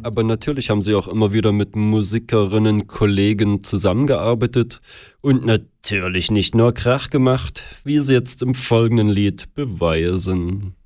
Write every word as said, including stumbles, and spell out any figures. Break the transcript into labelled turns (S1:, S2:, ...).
S1: Aber natürlich haben sie auch immer wieder mit Musikerinnen, Kollegen zusammengearbeitet und natürlich nicht nur Krach gemacht, wie sie jetzt im folgenden Lied beweisen.